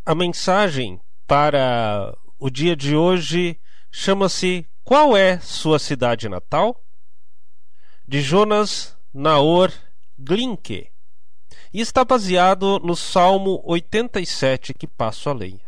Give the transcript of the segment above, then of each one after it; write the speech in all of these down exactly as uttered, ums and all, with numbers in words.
A mensagem para o dia de hoje chama-se Qual é sua cidade natal? De Jonas Naor Glinke, e está baseado no Salmo oitenta e sete, que passo a ler.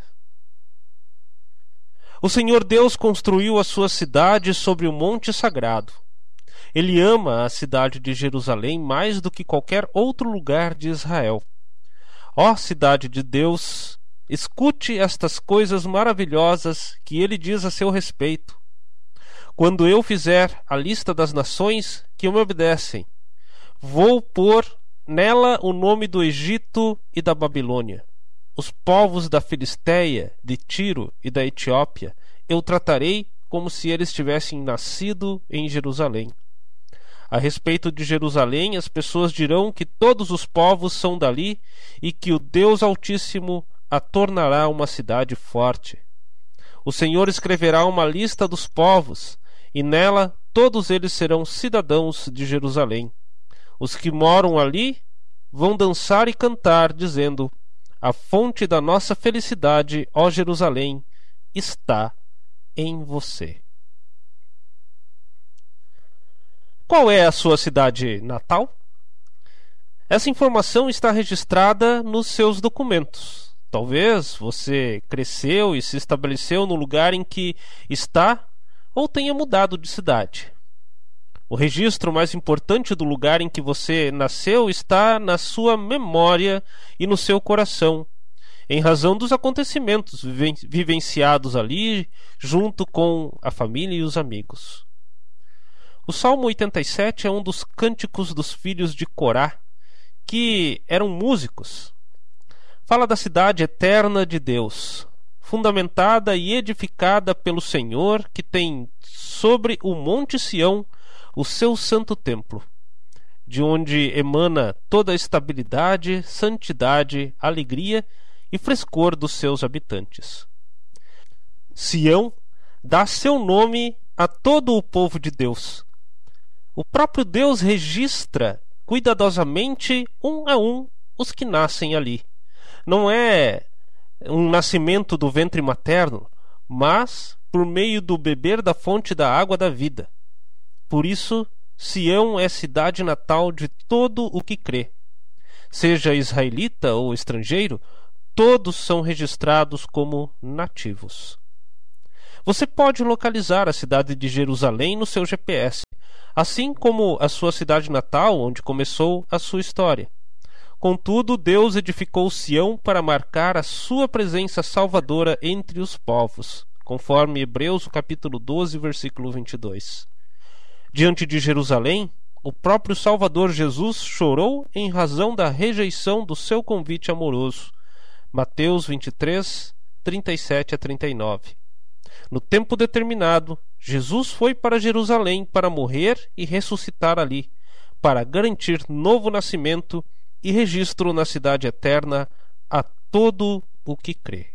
O Senhor Deus construiu a sua cidade sobre o monte sagrado. Ele ama a cidade de Jerusalém mais do que qualquer outro lugar de Israel. Ó cidade de Deus, escute estas coisas maravilhosas que ele diz a seu respeito. Quando eu fizer a lista das nações que me obedecem, vou pôr nela o nome do Egito e da Babilônia. Os povos da Filisteia, de Tiro e da Etiópia, eu tratarei como se eles tivessem nascido em Jerusalém. A respeito de Jerusalém, as pessoas dirão que todos os povos são dali e que o Deus Altíssimo a tornará uma cidade forte. O Senhor escreverá uma lista dos povos, e nela todos eles serão cidadãos de Jerusalém. Os que moram ali vão dançar e cantar, dizendo: a fonte da nossa felicidade, ó Jerusalém, está em você. Qual é a sua cidade natal? Essa informação está registrada nos seus documentos. Talvez você cresceu e se estabeleceu no lugar em que está ou tenha mudado de cidade. O registro mais importante do lugar em que você nasceu está na sua memória e no seu coração, em razão dos acontecimentos vivenciados ali, junto com a família e os amigos. O Salmo oitenta e sete é um dos cânticos dos filhos de Corá, que eram músicos. Fala da cidade eterna de Deus, fundamentada e edificada pelo Senhor, que tem sobre o Monte Sião o seu santo templo, de onde emana toda a estabilidade, santidade, alegria e frescor dos seus habitantes. Sião dá seu nome a todo o povo de Deus. O próprio Deus registra cuidadosamente, um a um, os que nascem ali. Não é um nascimento do ventre materno, mas por meio do beber da fonte da água da vida. Por isso, Sião é cidade natal de todo o que crê. Seja israelita ou estrangeiro, todos são registrados como nativos. Você pode localizar a cidade de Jerusalém no seu G P S, assim como a sua cidade natal, onde começou a sua história. Contudo, Deus edificou Sião para marcar a sua presença salvadora entre os povos, conforme Hebreus capítulo doze, versículo vinte e dois. Diante de Jerusalém, o próprio Salvador Jesus chorou em razão da rejeição do seu convite amoroso. Mateus vinte e três, trinta e sete a trinta e nove. No tempo determinado, Jesus foi para Jerusalém para morrer e ressuscitar ali, para garantir novo nascimento e registro na cidade eterna a todo o que crê.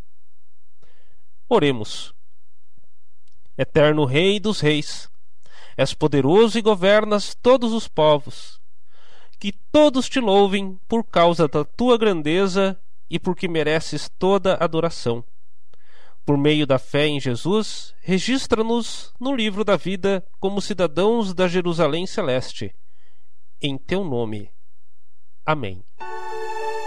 Oremos. Eterno Rei dos Reis, és poderoso e governas todos os povos. Que todos te louvem por causa da tua grandeza e porque mereces toda adoração. Por meio da fé em Jesus, registra-nos no livro da vida como cidadãos da Jerusalém celeste. Em teu nome. Amém.